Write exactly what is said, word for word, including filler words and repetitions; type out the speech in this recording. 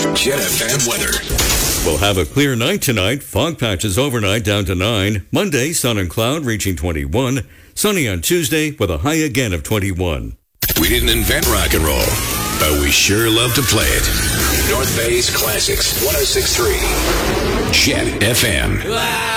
Jet F M weather. We'll have a clear night tonight. Fog patches overnight down to nine. Monday, sun and cloud reaching twenty-one. Sunny on Tuesday with a high again of twenty-one. We didn't invent rock and roll, but we sure love to play it. North Bay's Classics, one oh six point three. Jet F M.